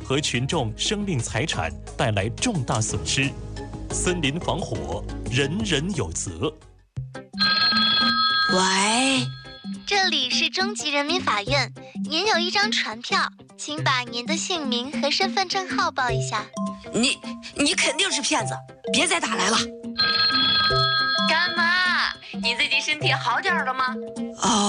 和群众生命财产带来重大损失。森林防火，人人有责。 喂， 这里是中级人民法院，您有一张传票，请把您的姓名和身份证号报一下。 你肯定是骗子，别再打来了。 干妈，你最近身体好点了吗？